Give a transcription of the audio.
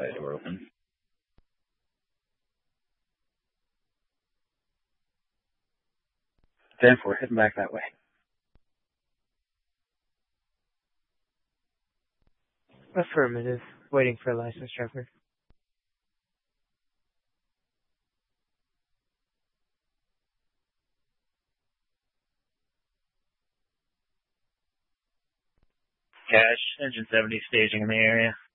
side door open. Therefore, heading back that way. Affirmative. Waiting for a licensed driver. Cash, Engine 70 staging in the area.